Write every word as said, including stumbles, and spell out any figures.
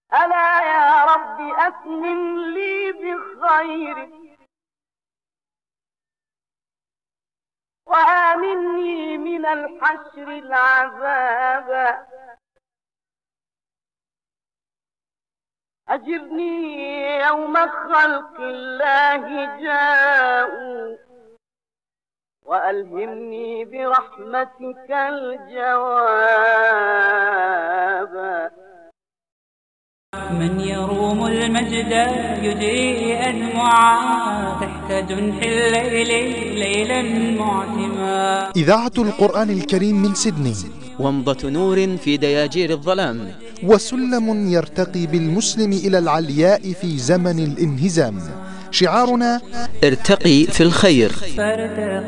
ألا يا رب أتمم لي بخير وآمني من الحشر العذاب أجرني يوم خلق الله جاءوا وألهمني برحمتك الجواب. من يروم المجد يدري أدمعا تحت جنح الليل ليلا معتما. إذاعة القرآن الكريم من سيدني، ومضة نور في دياجير الظلام، وسلم يرتقي بالمسلم إلى العلياء في زمن الانهزام. شعارنا ارتقي في الخير.